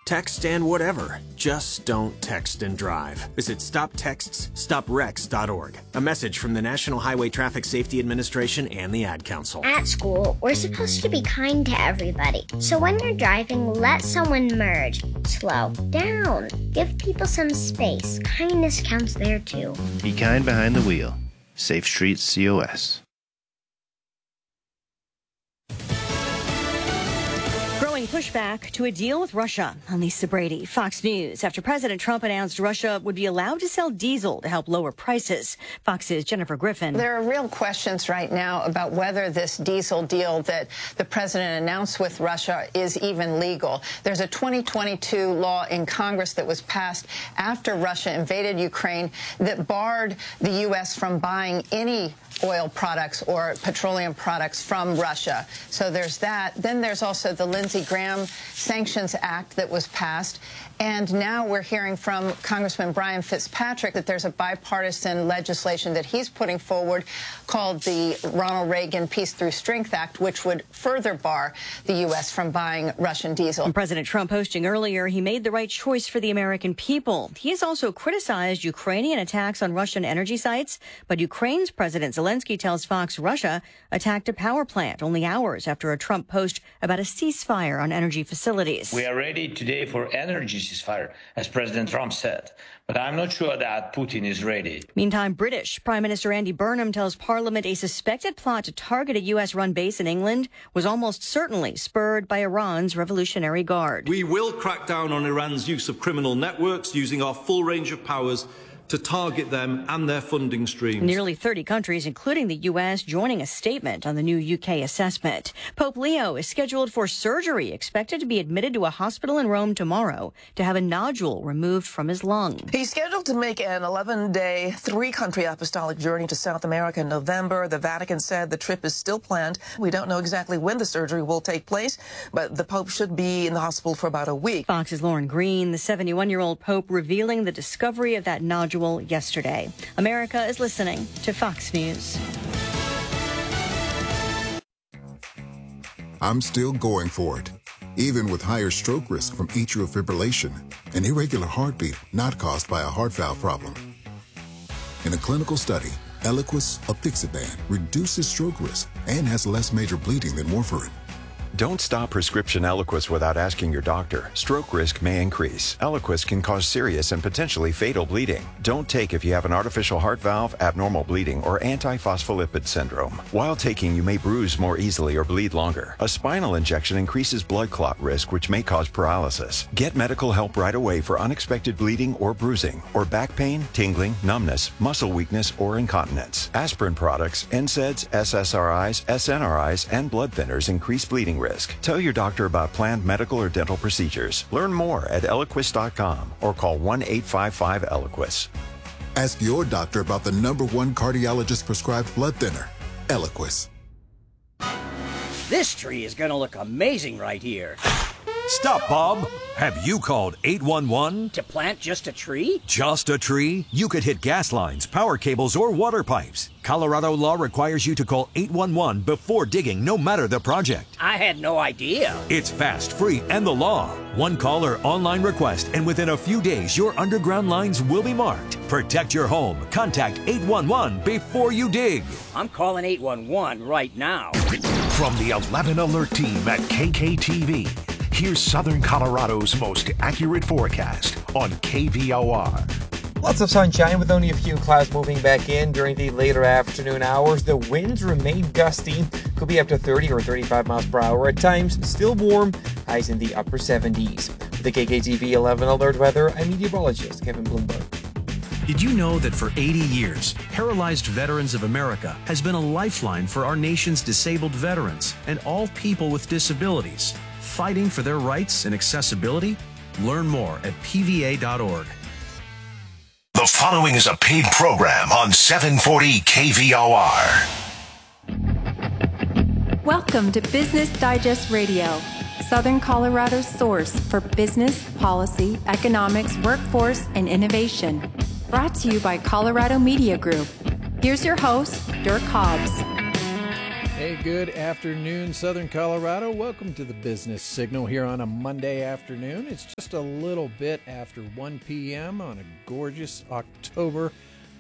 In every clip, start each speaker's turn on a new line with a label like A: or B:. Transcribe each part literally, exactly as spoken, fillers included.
A: Text and whatever. Just don't text and drive. Visit stop texts stop wrecks dot org. A message from the National Highway Traffic Safety Administration and the Ad Council.
B: At school, we're supposed to be kind to everybody. So when you're driving, let someone merge. Slow down. Give people some space. Kindness counts there too.
C: Be kind behind the wheel. Safe Streets C O S.
D: Pushback to a deal with Russia. I'm Lisa Brady, Fox News. After President Trump announced Russia would be allowed to sell diesel to help lower prices. Fox's Jennifer Griffin.
E: There are real questions right now about whether this diesel deal that the president announced with Russia is even legal. There's a twenty twenty-two law in Congress that was passed after Russia invaded Ukraine that barred the U S from buying any oil products or petroleum products from Russia. So there's that. Then there's also the Lindsey Graham Sanctions Act that was passed. And now we're hearing from Congressman Brian Fitzpatrick that there's a bipartisan legislation that he's putting forward called the Ronald Reagan Peace Through Strength Act, which would further bar the U S from buying Russian diesel.
D: And President Trump posting earlier he made the right choice for the American people. He has also criticized Ukrainian attacks on Russian energy sites, but Ukraine's President Zelensky tells Fox Russia attacked a power plant only hours after a Trump post about a ceasefire on energy facilities.
F: We are ready today for energy ceasefire, as President Trump said, but I'm not sure that Putin is ready.
D: Meantime, British Prime Minister Andy Burnham tells Parliament a suspected plot to target a U S-run base in England was almost certainly spurred by Iran's Revolutionary Guard.
G: We will crack down on Iran's use of criminal networks using our full range of powers to target them and their funding streams.
D: Nearly thirty countries, including the U S, joining a statement on the new U K assessment. Pope Leo is scheduled for surgery, expected to be admitted to a hospital in Rome tomorrow to have a nodule removed from his lung.
H: He's scheduled to make an eleven-day, three-country apostolic journey to South America in November. The Vatican said the trip is still planned. We don't know exactly when the surgery will take place, but the Pope should be in the hospital for about a week.
D: Fox's Lauren Green, the seventy-one-year-old Pope, revealing the discovery of that nodule yesterday. America is listening to Fox News.
I: I'm still going for it, even with higher stroke risk from atrial fibrillation, an irregular heartbeat not caused by a heart valve problem. In a clinical study, Eliquis apixaban reduces stroke risk and has less major bleeding than warfarin.
J: Don't stop prescription Eliquis without asking your doctor. Stroke risk may increase. Eliquis can cause serious and potentially fatal bleeding. Don't take if you have an artificial heart valve, abnormal bleeding, or antiphospholipid syndrome. While taking, you may bruise more easily or bleed longer. A spinal injection increases blood clot risk, which may cause paralysis. Get medical help right away for unexpected bleeding or bruising, or back pain, tingling, numbness, muscle weakness, or incontinence. Aspirin products, N SAIDs, S S R Is, S N R Is, and blood thinners increase bleeding risk. Tell your doctor about planned medical or dental procedures. Learn more at Eliquis dot com or call one eight five five Eliquis.
I: Ask your doctor about the number one cardiologist prescribed blood thinner, Eliquis.
K: This tree is going to look amazing right here.
L: Stop, Bob. Have you called eight one one?
K: To plant just a tree?
L: Just a tree? You could hit gas lines, power cables, or water pipes. Colorado law requires you to call eight one one before digging, no matter the project.
K: I had no idea.
L: It's fast, free, and the law. One call or online request, and within a few days, your underground lines will be marked. Protect your home. Contact eight one one before you dig.
K: I'm calling eight one one right now.
M: From the eleven Alert team at K K T V, here's Southern Colorado's most accurate forecast on K V O R.
N: Lots of sunshine with only a few clouds moving back in during the later afternoon hours. The winds remain gusty, could be up to thirty or thirty-five miles per hour at times. Still warm, highs in the upper seventies. With the K K T V eleven Alert weather, I'm meteorologist Kevin Bloomberg.
O: Did you know that for eighty years, Paralyzed Veterans of America has been a lifeline for our nation's disabled veterans and all people with disabilities, fighting for their rights and accessibility? Learn more at P V A dot org.
M: The following is a paid program on seven forty K V O R.
P: Welcome to Business Digest Radio, Southern Colorado's source for business, policy, economics, workforce, and innovation. Brought to you by Colorado Media Group. Here's your host, Dirk Hobbs.
Q: Hey Hey, good afternoon, Southern Colorado. Welcome to the Business Signal here on a Monday afternoon. It's just a little bit after one p.m. on a gorgeous October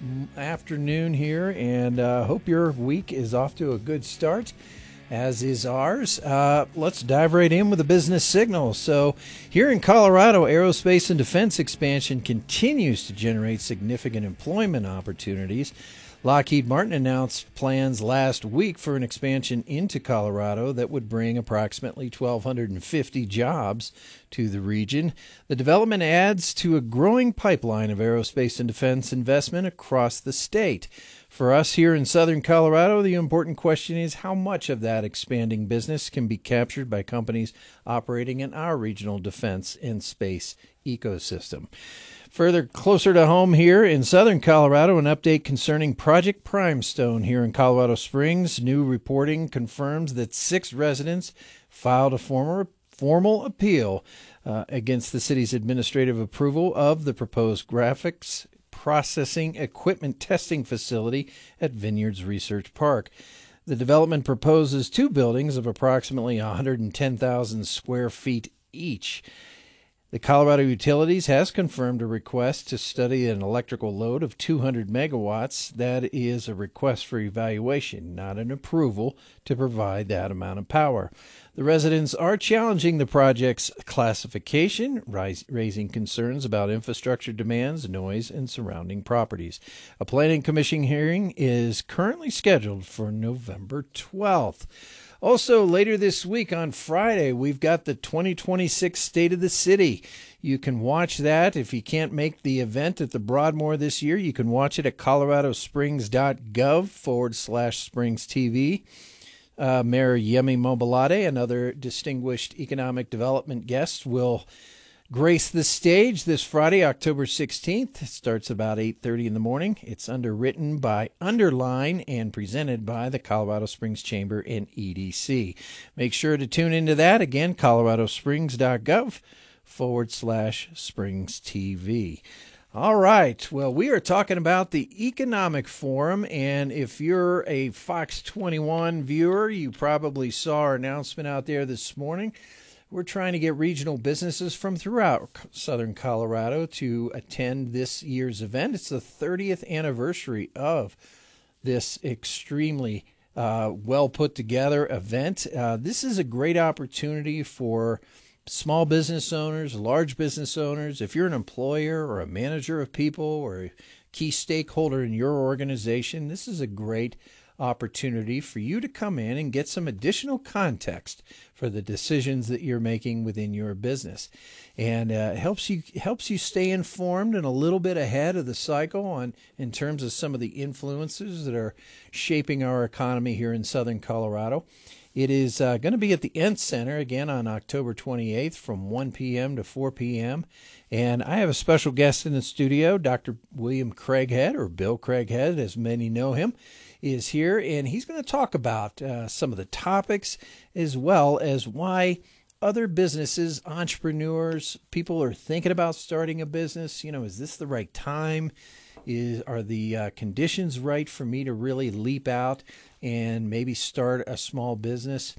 Q: afternoon here, and uh, hope your week is off to a good start, as is ours. Uh, let's dive right in with the Business Signal. So here in Colorado, aerospace and defense expansion continues to generate significant employment opportunities. Lockheed Martin announced plans last week for an expansion into Colorado that would bring approximately one thousand two hundred fifty jobs to the region. The development adds to a growing pipeline of aerospace and defense investment across the state. For us here in Southern Colorado, the important question is how much of that expanding business can be captured by companies operating in our regional defense and space ecosystem. Further closer to home here in Southern Colorado, an update concerning Project Primestone here in Colorado Springs. New reporting confirms that six residents filed a former, formal appeal uh, against the city's administrative approval of the proposed graphics processing equipment testing facility at Vineyards Research Park. The development proposes two buildings of approximately one hundred ten thousand square feet each. The Colorado Utilities has confirmed a request to study an electrical load of two hundred megawatts. That is a request for evaluation, not an approval to provide that amount of power. The residents are challenging the project's classification, rise, raising concerns about infrastructure demands, noise, and surrounding properties. A planning commission hearing is currently scheduled for November twelfth. Also, later this week on Friday, we've got the twenty twenty-six State of the City. You can watch that. If you can't make the event at the Broadmoor this year, you can watch it at coloradosprings.gov forward slash Springs TV. Uh, Mayor Yemi Mobolade and other distinguished economic development guests will grace the stage this Friday, October sixteenth. It starts about eight thirty in the morning. It's underwritten by Underline and presented by the Colorado Springs Chamber and E D C. Make sure to tune into that. Again, coloradosprings.gov forward slash Springs TV. All right. Well, we are talking about the Economic Forum, and if you're a Fox twenty-one viewer, you probably saw our announcement out there this morning. We're trying to get regional businesses from throughout Southern Colorado to attend this year's event. It's the thirtieth anniversary of this extremely uh, well put together event. Uh, this is a great opportunity for small business owners, large business owners. If you're an employer or a manager of people or a key stakeholder in your organization, this is a great opportunity for you to come in and get some additional context for the decisions that you're making within your business, and uh, it helps you helps you stay informed and a little bit ahead of the cycle on in terms of some of the influences that are shaping our economy here in Southern Colorado. It is uh, going to be at the Ent Center again on October twenty-eighth from one p.m. to four p.m. And I have a special guest in the studio, Doctor William Craighead, or Bill Craighead, as many know him, is here, and he's going to talk about uh, some of the topics as well as why other businesses, entrepreneurs, people are thinking about starting a business. You know, is this the right time? Is are the uh, conditions right for me to really leap out and maybe start a small business?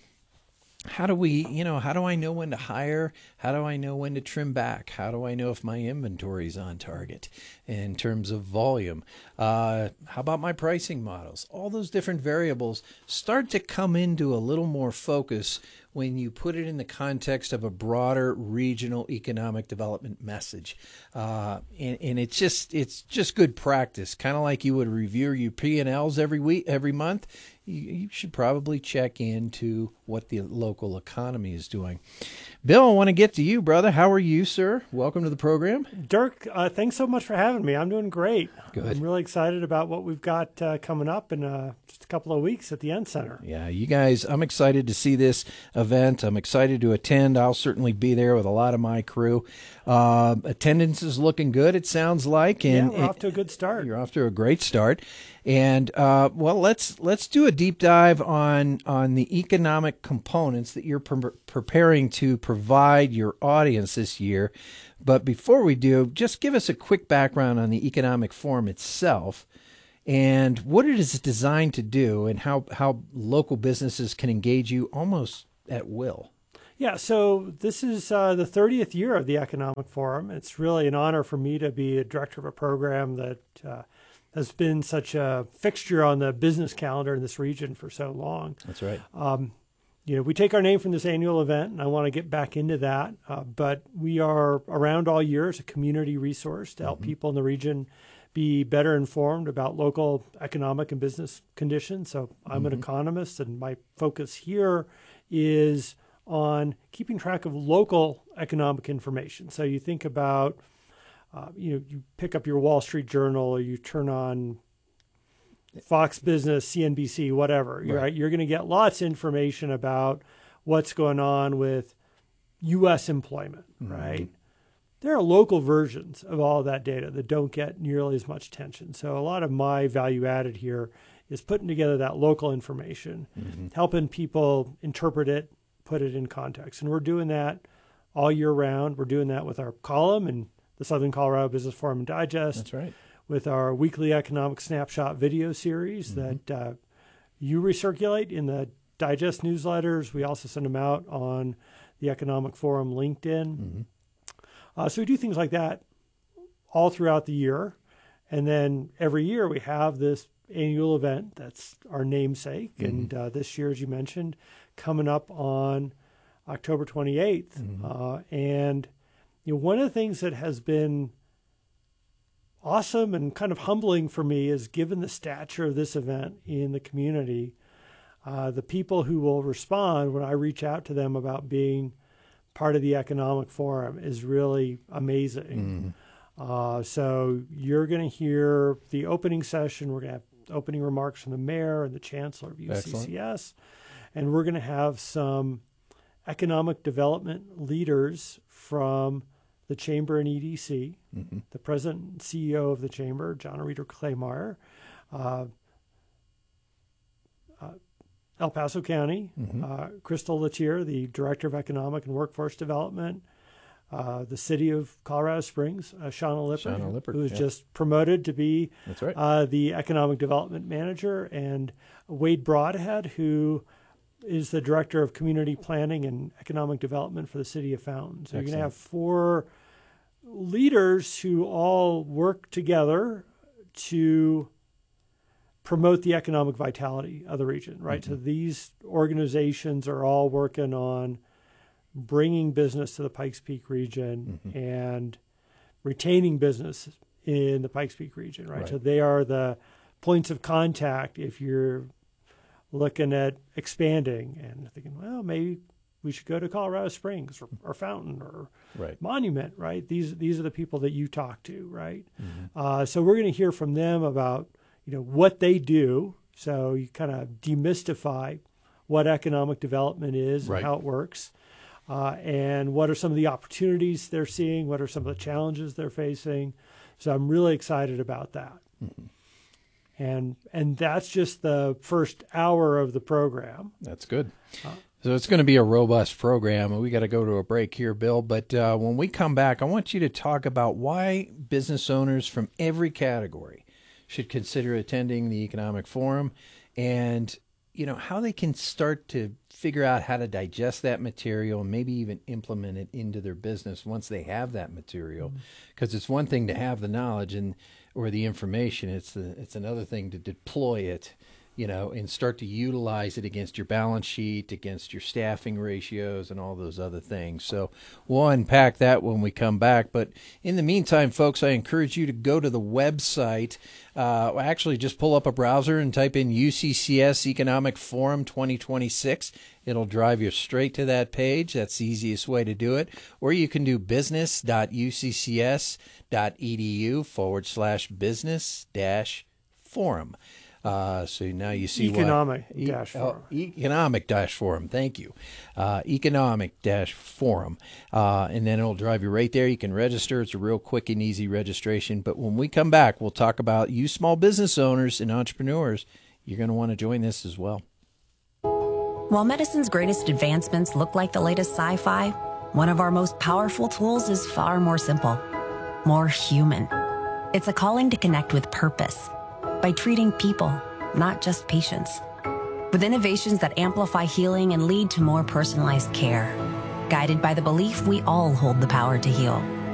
Q: How do we, you know, how do I know when to hire? How do I know when to trim back? How do I know if my inventory is on target in terms of volume? Uh, how about my pricing models? All those different variables start to come into a little more focus when you put it in the context of a broader regional economic development message. Uh, and, and it's just it's just good practice, kind of like you would review your P and Ls every week, every month. You, you should probably check into what the local economy is doing. Bill, I want to get to you, brother. How are you, sir? Welcome to the program.
R: Dirk, uh, thanks so much for having me. I'm doing great.
Q: Good.
R: I'm really excited about what we've got uh, coming up in uh, just a couple of weeks at the Ent Center.
Q: Yeah, you guys, I'm excited to see this event. I'm excited to attend. I'll certainly be there with a lot of my crew. Uh, attendance is looking good, it sounds like. And
R: yeah, we're off to a good start.
Q: You're off to a great start. And uh, well, let's let's do a deep dive on on the economic components that you're pre- preparing to provide your audience this year. But before we do, just give us a quick background on the Economic Forum itself, and what it is designed to do, and how, how local businesses can engage you almost at will.
R: Yeah, so this is uh, the thirtieth year of the Economic Forum. It's really an honor for me to be a director of a program that uh, has been such a fixture on the business calendar in this region for so long.
Q: That's right.
R: Um, you know, we take our name from this annual event, and I want to get back into that. Uh, but we are around all year as a community resource to help mm-hmm. people in the region be better informed about local economic and business conditions. So I'm mm-hmm. an economist, and my focus here is on keeping track of local economic information. So you think about, uh, you know, you pick up your Wall Street Journal, or you turn on Fox Business, C N B C, whatever, right? right? You're going to get lots of information about what's going on with U S employment, mm-hmm. right? There are local versions of all of that data that don't get nearly as much attention. So a lot of my value added here is putting together that local information, mm-hmm. helping people interpret it, put it in context. And we're doing that all year round. We're doing that with our column in the Southern Colorado Business Forum and Digest.
Q: That's right.
R: With our weekly economic snapshot video series mm-hmm. that uh, you recirculate in the Digest newsletters. We also send them out on the Economic Forum LinkedIn. Mm-hmm. Uh, so we do things like that all throughout the year. And then every year we have this annual event that's our namesake. Mm-hmm. And uh, this year, as you mentioned, coming up on October twenty-eighth. Mm-hmm. Uh, and you know, one of the things that has been awesome and kind of humbling for me is, given the stature of this event in the community, uh, the people who will respond when I reach out to them about being part of the Economic Forum is really amazing. Mm-hmm. Uh, so you're going to hear the opening session. We're going to have opening remarks from the mayor and the chancellor of U C C S. Excellent. And we're going to have some economic development leaders from the Chamber and E D C, mm-hmm. the president and C E O of the Chamber, John Reeder Claymeyer, uh, uh, El Paso County, mm-hmm. uh, Crystal Latier, the Director of Economic and Workforce Development, uh, the City of Colorado Springs, uh, Shauna Lippert,
Q: Shauna Lippert
R: who was
Q: yeah.
R: just promoted to be
Q: That's right.
R: uh, the Economic Development Manager, and Wade Broadhead, who is the Director of Community Planning and Economic Development for the City of Fountain. So Excellent. You're going to have four leaders who all work together to promote the economic vitality of the region, right? Mm-hmm. So these organizations are all working on bringing business to the Pikes Peak region mm-hmm. and retaining business in the Pikes Peak region, right? right? So they are the points of contact if you're looking at expanding and thinking, well, maybe we should go to Colorado Springs or, or Fountain or
Q: right.
R: Monument, right? These these are the people that you talk to, right? Mm-hmm. Uh, so we're going to hear from them about, you know, what they do. So you kind of demystify what economic development is
Q: right.
R: and how it works, uh, and what are some of the opportunities they're seeing, what are some of the challenges they're facing. So I'm really excited about that. Mm-hmm. And and that's just the first hour of the program.
Q: That's good. Uh, so it's going to be a robust program, and we got to go to a break here, Bill. But uh, when we come back, I want you to talk about why business owners from every category should consider attending the Economic Forum, and you know how they can start to figure out how to digest that material and maybe even implement it into their business once they have that material. Because mm-hmm. it's one thing to have the knowledge and or the information; it's the, it's another thing to deploy it, you know, and start to utilize it against your balance sheet, against your staffing ratios, and all those other things. So we'll unpack that when we come back. But in the meantime, folks, I encourage you to go to the website. Uh, actually, just pull up a browser and type in U C C S Economic Forum twenty twenty-six. It'll drive you straight to that page. That's the easiest way to do it. Or you can do business.uccs.edu forward slash business dash forum. Uh, so now you see
R: economic
Q: why,
R: dash
Q: e-
R: forum.
Q: Uh, economic dash forum. Thank you. Uh, economic dash forum. Uh, and then it'll drive you right there. You can register. It's a real quick and easy registration. But when we come back, we'll talk about you small business owners and entrepreneurs. You're going to want to join this as well.
S: While medicine's greatest advancements look like the latest sci-fi, one of our most powerful tools is far more simple, more human. It's a calling to connect with purpose, by treating people, not just patients. With innovations that amplify healing and lead to more personalized care. Guided by the belief we all hold the power to heal.